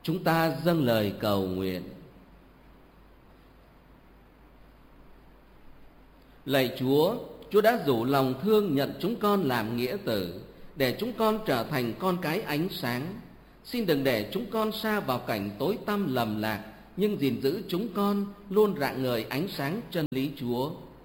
Chúng ta dâng lời cầu nguyện. Lạy Chúa, Chúa đã rủ lòng thương nhận chúng con làm nghĩa tử, để chúng con trở thành con cái ánh sáng. Xin đừng để chúng con sa vào cảnh tối tăm lầm lạc, nhưng gìn giữ chúng con luôn rạng ngời ánh sáng chân lý Chúa.